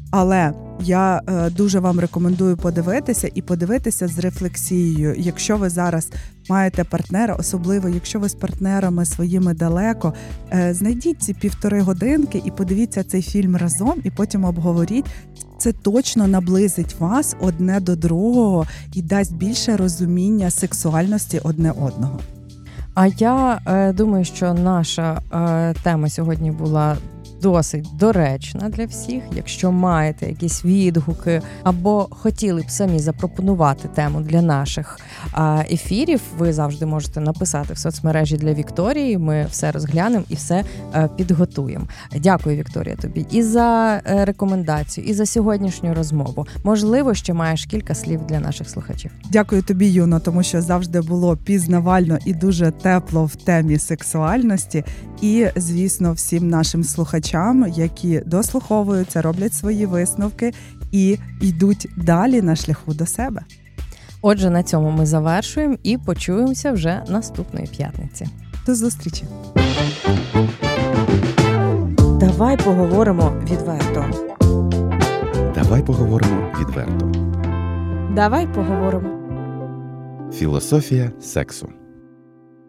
Але я дуже вам рекомендую подивитися з рефлексією. Якщо ви зараз маєте партнера, особливо якщо ви з партнерами своїми далеко, знайдіть ці 1,5 годинки і подивіться цей фільм разом, і потім обговоріть. Це точно наблизить вас одне до другого і дасть більше розуміння сексуальності одне одного. А я думаю, що наша тема сьогодні була досить доречна для всіх. Якщо маєте якісь відгуки або хотіли б самі запропонувати тему для наших ефірів, ви завжди можете написати в соцмережі для Вікторії. Ми все розглянемо і все підготуємо. Дякую, Вікторія, тобі і за рекомендацію, і за сьогоднішню розмову. Можливо, ще маєш кілька слів для наших слухачів. Дякую тобі, Юно, тому що завжди було пізнавально і дуже тепло в темі сексуальності. І, звісно, всім нашим слухачам, які дослуховуються, роблять свої висновки і йдуть далі на шляху до себе. Отже, на цьому ми завершуємо і почуємося вже наступної п'ятниці. До зустрічі! Давай поговоримо відверто. Давай поговоримо відверто. Давай поговоримо. Філософія сексу.